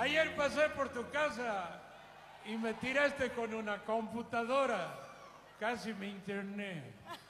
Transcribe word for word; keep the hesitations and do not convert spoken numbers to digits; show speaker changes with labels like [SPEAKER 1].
[SPEAKER 1] Ayer pasé por tu casa y me tiraste con una computadora. Casi me interné.